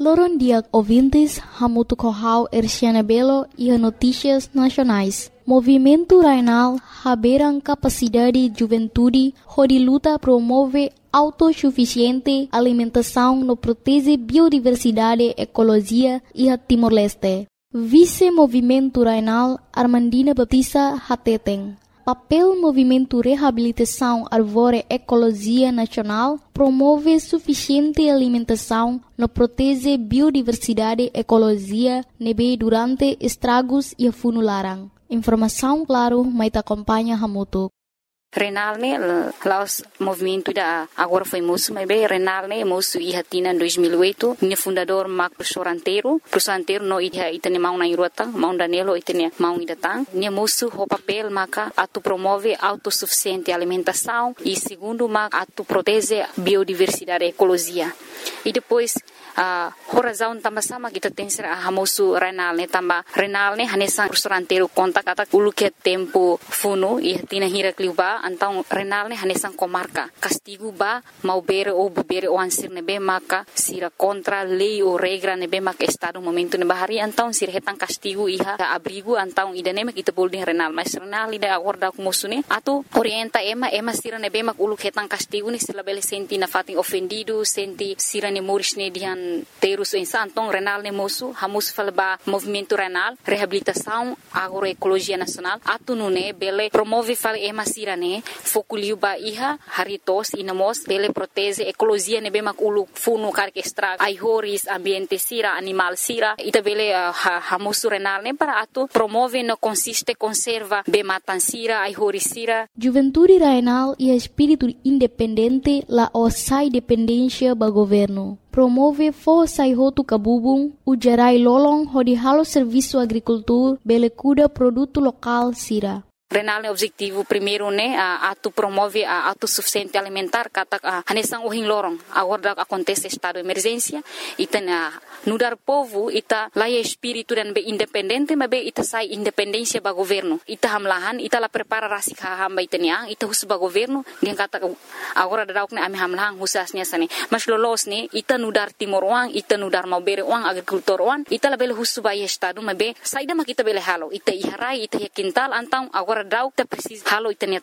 Loron dia ouvintes, Hamutu Kohau Erciana Belo e a Notícias Nacionais. Movimento Rainal haberam capacidade de juventude, onde luta promove autossuficiente alimentação no protege biodiversidade, ecologia e a Timor-Leste. Vice-Movimento Rainal Armandina Baptista Hateten. Papel Movimento Reabilitação Arvore Ecologia Nacional promove suficiente alimentação no protege biodiversidade, ecologia, nebe durante estragos e funularam. Informação, claro, mas acompanha Hamutu. Renal ne laos movimento da agora foi moço, mas bem Renal ne moço e hatina em 2008, minha fundador Marco professor Anteiro no itane mau na irota, mau danelo itane mau idatang, minha moço o papel maka atu promove autossuficiente alimentação e segundo maka atu protege biodiversidade ecologia. E depois a razão também sama kita tem ser a moço Renal ne também Renal ne hanesan professor Anteiro conta kata ulu que tempo funo e hatina hira kliuba então Renal ne hanesan comarca castigo ba mau bere ou bebere o ansir nebe maka sira contra lei ou regra nebe maka estado momento ne bahari então sira hetan castigo iha abrigo então idane mak kita boleh Renal mas Renal ida agora ku musune atu orienta ema sira nebe mak ulu hetan castigo ni sila bele senti na fating ofendido senti sira ne moris ne dihan terus insan então Renal ne mosu hamus falba movimento Renal reabilitação agroecologia nacional atu nune bele promove fal ema sira ne fokuliu ba iha haritos inamos bele protege ecologia ne bemak ulu funu karke extra ai horis ambiente sira animal sira ita bele hamusu Renal ne para atu promove no consiste conserva be matan sira ai horis sira Juventude Rainal e espírito independente la osai dependência ba governo promove força e roto cabubung ujarai lolong hodi halo serviço agricultura bele cuda produto local sira Renal ne objetivo primeiro ne atu promove a autossuficiente alimentar kata hanesan ohin lorong agora acontece estado de emergência ita nudar povo ita laia espírito dan be independente mas be ita sai independência ba governo ita hamlahan ita la prepara rasik hamba itania ita hus ba governo dia kata agora dadauk ne ami hamlahan husasnya sane mas lolos ne ita nudar timor wang ita nudar mau bere wang agricultor wang ita la bele hus ba estado mas be saida mak ita bele halo ita iharai ita quintal antang agora dau ita precisa halo itania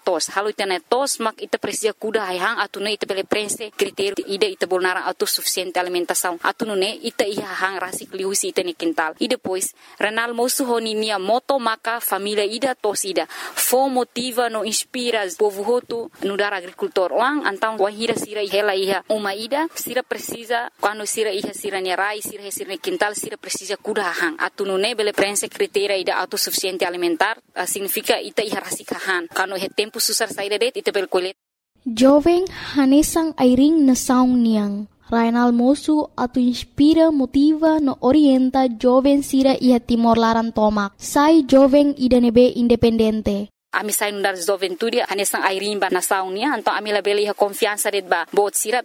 tos mak ita precisa kuda hang atune ita bele prense critério ida ita bolnara autossuficiente alimentação atune ita hang rasik liusi ita ni quintal e depois Renal moço honinia moto maka família ida tos ida fo motiva no inspira povo hotu no dar agricultor wang antang wahira sira hela iha uma ida sira precisa quando sira iha sira ni rai sira ni quintal sira precisa kuda hang atune bele prense critério ida autossuficiente alimentar significa ita iha rasik hang quando he tempo susar saída det ita bel colet jovem hanesang airing na saung niang Rainal moço atu inspira, motiva, no orienta jovem sira ia Timor Laran tomak. Sai jovem ida nebe independente. Ami sai nundar juventude hanesang airimba na saunia então ami la beli confiança det ba bot sira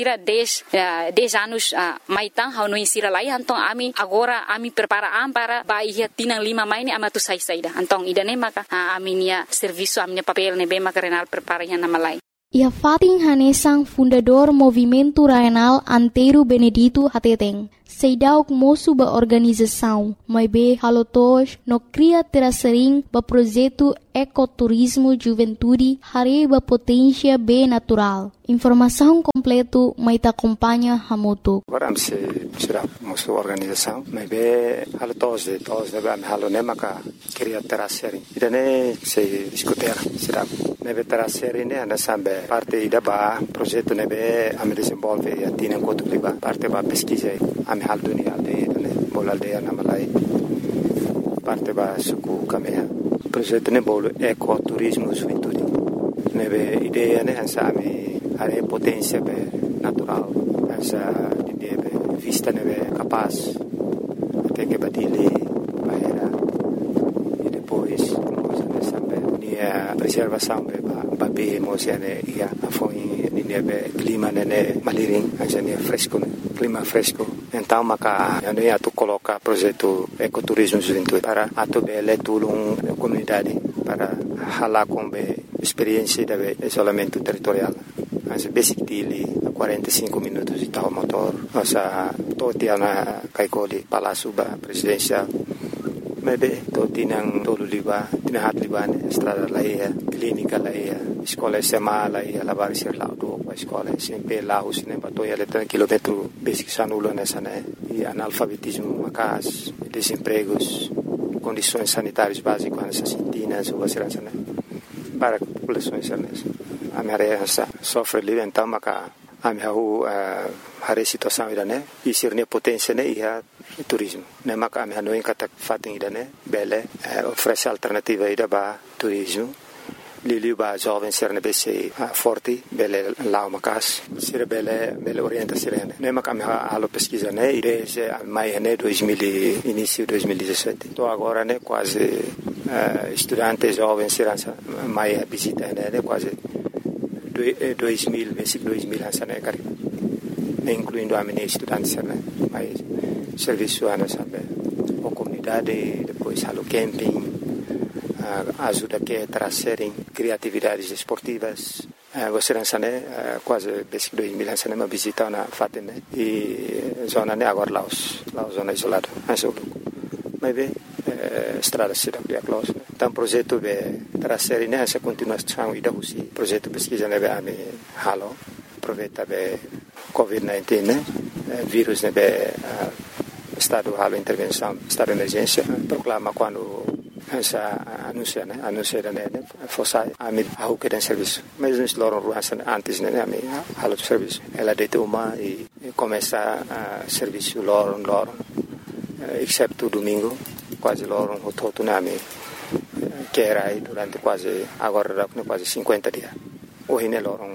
10 anos maitang hau no sira lai então ami agora ami prepara para ba ia tinang 5 mai ni amatu sai saida então ida ne maka ami nia serviço ami papel ne be maka Renal prepara ya na malai Ia fating hanesang fundador Movimento Rainal Anteiro Benedito Hateteng. Seidauk moço ba organização, mas be halotos no cria terasering ba projeto ecoturismo juventude hare ba potência be natural. Informação completo mai ta acompanha Hamutu. Agora se será moço organização, mas be halotos de ba halone maka cria terasering. Idane se escutar será nebe terasering ne ana sambe parte ida ba projeto nebe am desenvolve e atina kotu ba parte ba pesquisa am hal dunia aldeia bol aldeia na malai parte ba suku kamea projeto ne bol ecoturismo juventude nebe ideia ne ansami are potência be natural asa idea be vista nebe capaz até que badile bahera e depois sambe nia preservação be ba be mosiane ia afoi nebe clima nene maliring asa nia fresco clima fresco então maka yani atu coloca projeto ecoturismo juventude para atu bele tulung comunidade para hala com be experiência de isolamento territorial as basic dili 45 minutos de tal motor. Nossa, totia na kaikoli Palácio Presidencial. Maybe totinang tolo liba, tinahat liba estrada laia, clínica laia, escola SMA laia, lavar ser lá do escola, sempre lá os nem batoia letra quilômetro basic sanulo nessa né, e analfabetismo macas, desempregos, condições sanitárias básicas nessas sintinas ou assim né, para populações nessa. A minha área sofre livre então maca a minha a situação ida né, e ser ne potência né e a turismo. Ne maka a minha não encata fatem ida né, bele oferece alternativa ida ba turismo. Lili ba jovem ser ne bese forte bele lá macas ser bele orienta ser ne maka a minha alo pesquisa né e desde maio né 2000 início 2017. Tô agora né quase estudantes jovens ser maio visita né quase 2000, versículo 2000 né, cara, incluindo a minha estudante, né, mas serviço sabe, a comunidade, depois halo camping, ajuda que trazerem criatividades esportivas, você né, quase versículo 2000 né, uma visita na Fatem, né, e zona né agora lá zona isolada, mas bem estrada cidade a close. Então projeto de trazer nessa continuação e da usi projeto pesquisa né a me halo aproveita be COVID-19 né vírus né be estado halo intervenção estado de emergência proclama quando essa anuncia né fosse a me a que tem serviço mas nos loram ruas antes né a me halo de serviço ela deita uma e começa a serviço loram exceto domingo quase loram o todo name que era aí durante quase 50 dias. Hoje ne loram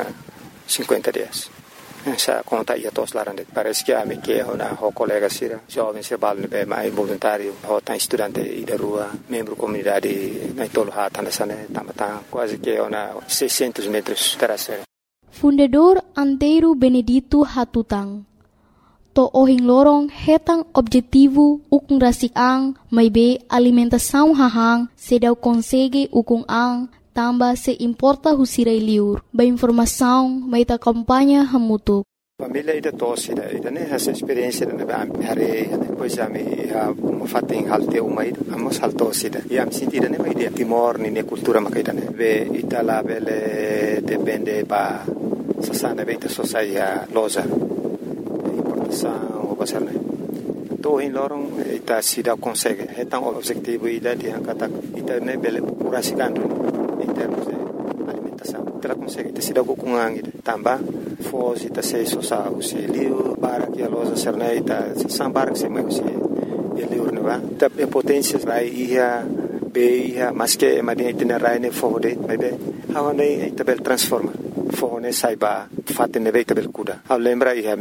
50 dias. Essa conta ia todos lá dentro. Parece que a me que uma colega sira jovem se bal ne mais voluntário, tá estudante e da rua, membro comunidade na tolo hata nessa né, tamata quase que uma 600 metros terraceira. Fundador Antero Benedito Hatutang. To ohing lorong hetang objetivo ukung rasik ang may be alimentação hahang sedau consegue ukung ang tamba se importa husiray liur ba informação may ta kampanya hamutuk. Família ida tosse ida né essa experiência da hare depois a me fatem halte uma ida amos haltosse ida e am sentida né ida Timor ne cultura makaida né ve itala bele depende ba sasana beta sociedade loja o pasar né to em lorong ita sida consegue então objetivo ida de kata ita né bele curasicando em termos de alimentação ela consegue ita sida com anga tamba foz ita se sosa o se liu para que a loja ser né ita sambar que se mais se liu né va ita potência vai ia be ia mas que madia itinerário né fode bebe hawa né ita bel transforma fone saiba fatte ne veita bel kuda a lembra ia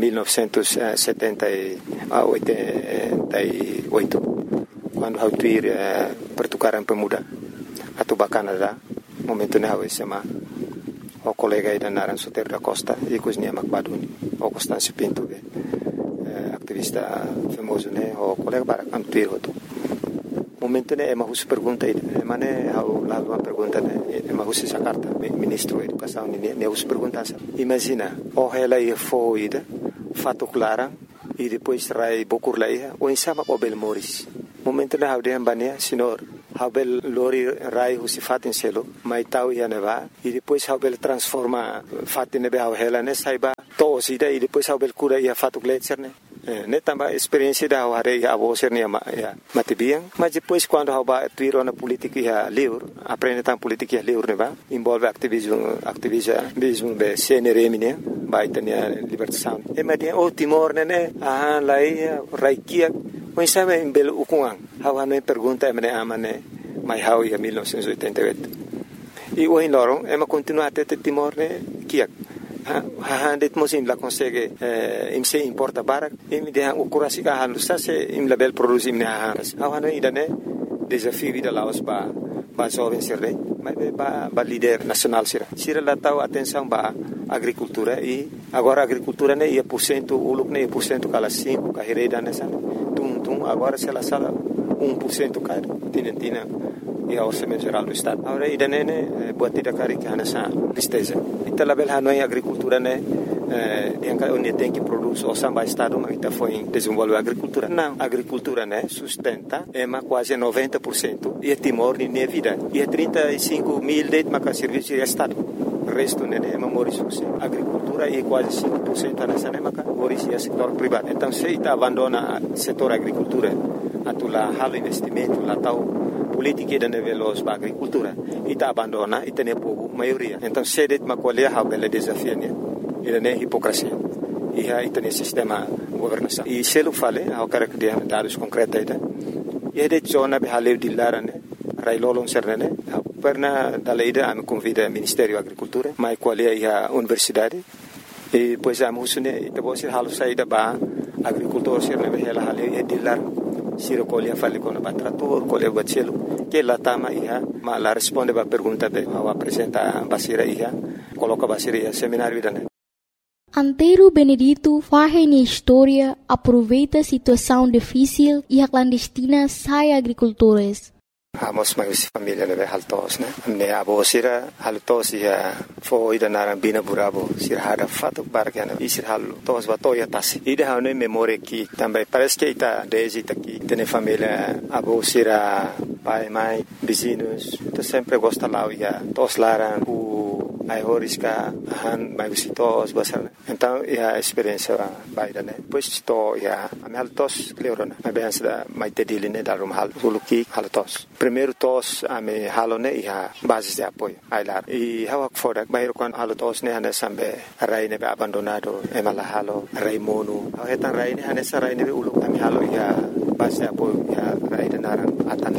1988 quando hautuir pertukaran pemuda atau Canada momento ne hawe sama o colega ida naran Soter da Costa e cozinha Macbaduni o Constâncio Pinto activista famoso ne o colega para antuir hoto momento ne ema hus pergunta ida mane hau lá uma pergunta ne ema hus essa carta ministro da educação ne hus pergunta imagina o ela ia foida fato clara e depois rai bokur laia o insama o bel moris momento ne hau de ambania senhor hau bel lori rai hus fatin selo mai tau ia neva e depois hau bel transforma fatin ne hau ela ne saiba to sida e depois hau bel cura ia fato gletser ne também experiência da hare a você ne matibiang mas depois quando haba tuiro na política ia livre aprende tam política livre ne va envolve ativismo be CNRM ne vai ter libertação e media o Timor ne lai raikia o sabe em belo ukuang hawa ne pergunta me amane mai hau ia 1988 e o em lorong ema continua até Timor ne kiak det mosim la consegue im se importa barak im de o kurasi ka halu sa se im label produzim ne haras awano idane desafio vida laos ba jovem serre mas ba líder nacional sira la tau atenção ba agricultura e agora agricultura ne ia % uluk ne % kala 5 ka hereda nessa tum agora se la sala 1% ka tinentina e a orçamento geral do estado agora idane ne buat tidak kari kana sa listeza ita label hanoi agricultura ne onde tem que produzir o samba estado, mas está foi desenvolver a agricultura. Não, a agricultura, né, sustenta quase 90% e é Timor de minha vida. E é 35 mil de serviço de estado. O resto, né, é memória. A agricultura é quase 5% nessa, né, mas é setor privado. Então, se está abandona o setor agricultura, atula halo investimento, lá tal política de nível da agricultura, e está abandona e tem pouco maioria. Então, se det macolher a bela desafio, né, ele é hipocrisia. E aí tem sistema governação. E se ele fala, eu quero que dê dados concretos aí, e de zona de haleu de lara, né, railolong serne, pernah dalaida a me convida ao Ministério da Agricultura, mas qual é a universidade, e depois a musune, e depois halo saída ba agricultor serne behela haleu e de lara, siro colher fale com o trator, colher bacelo, que lá tama ia, mas lá responde a pergunta be, ao apresentar basira ia, coloca basira ia seminário da né. Antero Benedito faz na história, aproveita a situação difícil e a clandestina sai agricultores. Amos mais família né haltos né me abo sira haltos ia foi da narambina burabo sira hada fato bargana e sira haltos batoya tasi ida hane memória que também parece que está desde aqui tem família abo sira pai mãe vizinhos tu sempre gosta lá ia tos laran ai horiska han mai visitos basar então a experiência vai da né depois to ia am haltos leorona mas bem da mai tediline da rum hal suluki haltos primeiro tos ame halone ia basis de apoio ai lá e hawak fodak bairo kon haltos ne hane sambe rai ne abandonado emala halo rai monu hetan rai ne hane sarai ne ulu ame halo ia basis de apoio ia rai de naran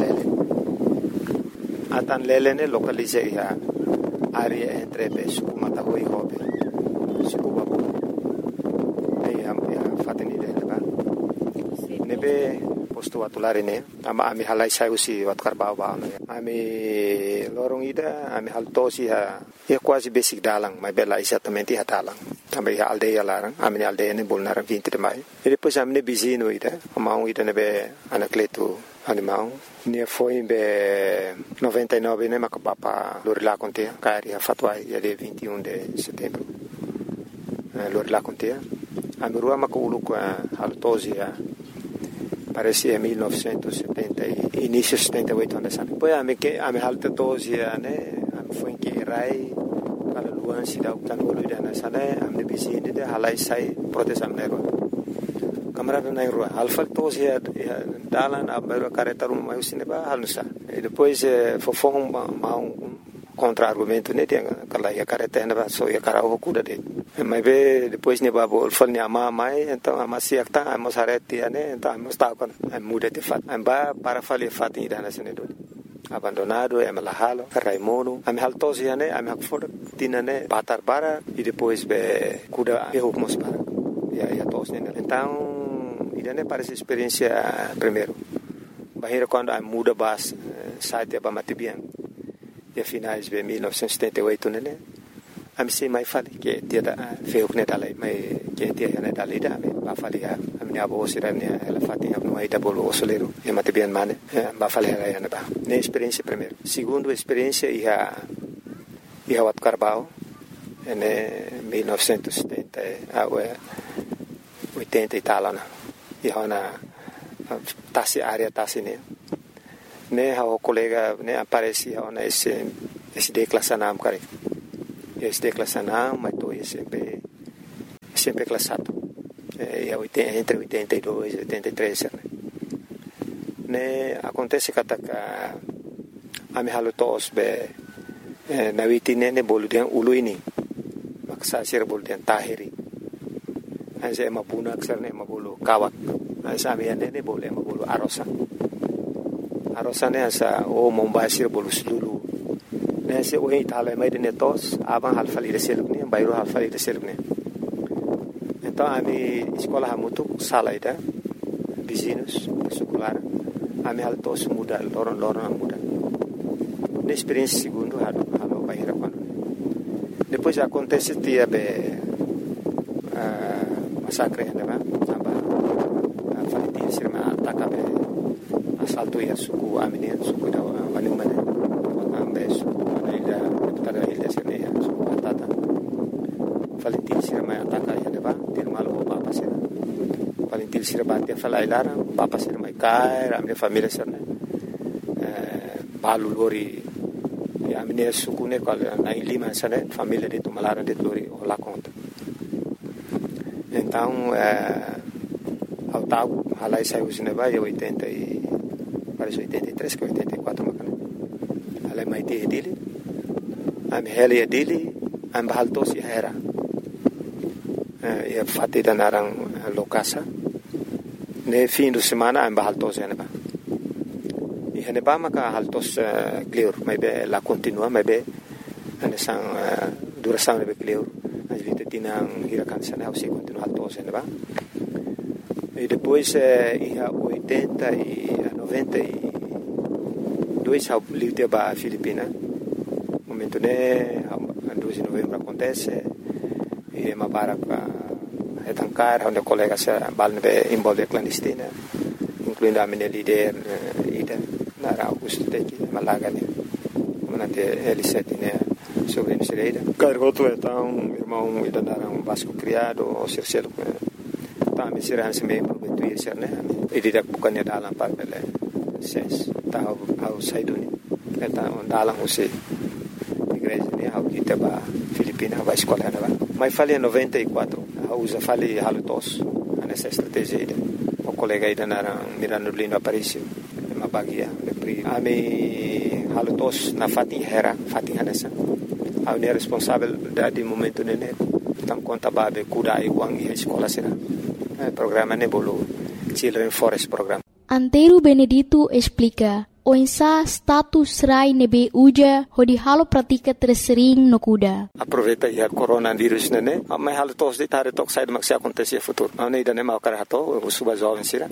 atan lele ne localize ia área entre suku matahui hobe suku babu ai am fateni de ba nebe posto atulare ne ama ami halai sayusi wat karbau ba ami lorong ida ami haltosi ha e quase basic dalang mai bela exatamente ha dalang também a aldeia larang ami aldeia ne bolnar 20 de maio e depois ami ne bizino ida amau ida nebe anacleto animal ne foi em 99 né macapapa lorila contea caria fatwai dia 21 de setembro lorila contea a mirua maculu com a haltosia parecia 1970 início 78 anos depois a me haltosia né foi que rai para luan sida utanolo dana sana am de bizine de halai sai proteção nego camarada na rua alfa tos ya dalan abero careta rum mai cinema halusa e depois fofong mau contra argumento ne tem aquela ya careta na so ya carao cuda de mas be depois ne babo alfa ne ama mai então ama siakta ama sareti ne então ama sta con muda de fat amba para fali fat ida na sene do abandonado é malahalo raimono am haltos ya ne am hakfor tinane batar bara e depois be cuda e hukmos para ya tos ne então idane parece experiência primeiro bahira quando a muda bas site ba matibian e finais de 1978 né am sei mai fali que dia da feu que dalai mai que dia né dalai da ba fali a minha avó sirane ela fatinha no aí da bolo osoleiro e matibian mane ba fali ela né ba ne experiência primeiro segundo experiência ia wat Carbau em 1970 80 e tal né e hona tasi área tasi ne o colega ne aparecia ona esse declassanam cara esse declassanam mas tô sempre classado e entre 82 e 83 ne acontece que a me halutos be na vitine ne boludian uluini maksa sir boludian tahiri anse mapuna kserne mabulu kawak ansa miane ne boleh mabulu arosan ne asa o mombasir bolu sulu ne se o itala mai de netos aban halfali de selukne bayro halfali de selukne então ami escola hamutu salaida vizinhos secular ami haltos muda loron muda ne experiência segundo halo bayra quando depois acontece dia be massacre né aba falitin sirma atakabe assalto ya suku amine suku da wanumane ambe suku ila tada ila sirne suku atata falitin sirma ataka Valentil Sirabati falai lara, papa sir mai kai, a minha família sir né. Balu lori a minha suku né qual na Lima sir né, família de Tumalara de lori lá conta. Então, ao tal, halai saiu o cinema em 80 e parece 83 que 84 macana. Halai mai te dele, a minha heli dele, a bahal tos era. E fati da narang lokasa. Ne fim de semana a bahal tos ene ba. E ene ba maka hal tos clear, mai be la continua, mai be ane sang duração ne be clear. A gente tinang hirakan sana o se continua hal tos ene ba. E depois ia 80 e 92 ao livre ba Filipina. Momento ne a 2 de novembro acontece. E mabarak etankar onde colega se balne envolve clandestina, incluindo a minha líder ida na Augusto Teki Malaga né, manate L7 né sobre a Sereida. Cargoto então irmão ida na Vasco criado o Circelo tá me será se membro do ISR né, e direct bukannya dalam par bele ses tá ao saiduni então dalam o se igreja né ao kita ba Filipina vai escola né. Mas falei em 94, a USA falei halutos nessa estratégia aí. O colega aí na Miranda Lino Aparício, uma bagia, a me halutos na fatin nessa. A minha responsabilidade no momento nene, então conta babe cuidar e quando a escola será. Programa nebolo Children Forest Program. Antero Benedito explica. Oinsa status rai nebe uja hodi halo pratika tersering no kuda. Aproveita ia coronavírus nene, mas halo tos de tare tok sai mak se acontecer futuro. Não ida nem mau karato, o suba jovem sira.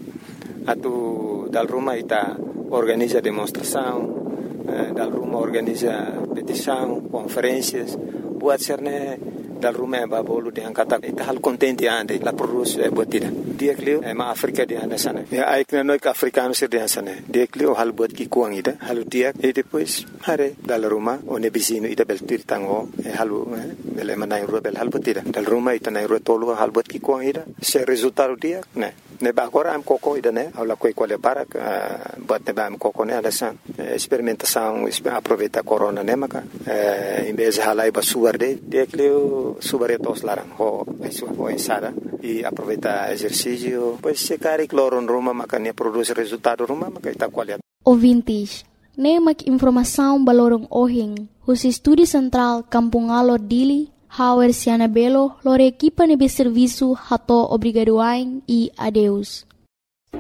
Atu dal rumah ita organiza demonstração, dal rumah organiza petição, conferências, buat serne dal rumah babolu de angkata ita hal contente ande la produz buatida. Dia klio ma Afrika di anda sana. Ya aikna noi africano sir di sana. Dia klio hal buat ki kuang ida, hal dia e depois hare dal rumah one bisino ida bel tir tango halu bel manai ru bel hal buatida. Dal rumah ita nai ru tolu hal buat ki kuang ida. Se resultado dia ne ba agora am koko ida ne aula koi quale para buat ne ba am koko ne ada san experimentação aproveita corona ne maka em vez halai ba suar de dia klio subaretos larang ho ensada e aproveita exercício pois se cari cloron Roma makanya produz resultado Roma maka ita qualidade. Ouvintes, nemak informação balorong ohing, os estúdio central Kampung Alor Dili, Hauer Siana Belo, lore equipa nebe serviço hato obrigadoain e adeus.